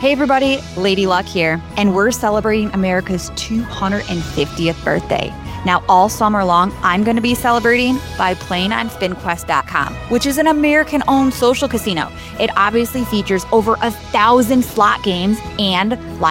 Hey everybody, Lady Luck here, and we're celebrating America's 250th birthday. Now, all summer long, I'm going to be celebrating by playing on SpinQuest.com, which is an American-owned social casino. It obviously features over 1,000 slot games and live